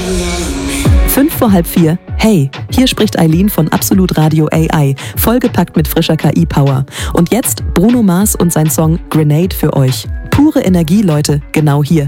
3:05. Hey, hier spricht Eileen von Absolut Radio AI, vollgepackt mit frischer KI-Power. Und jetzt Bruno Mars und sein Song Grenade für euch. Pure Energie, Leute, genau hier.